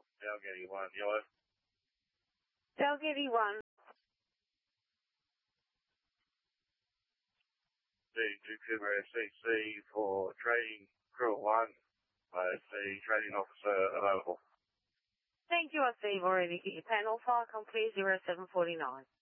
Dalgety 1, yellow. Dalgety 1. D2 Cooper SCC for trading crew 1. The trading officer available. Thank you, I see you've already hit your panel. Fire complete 0749.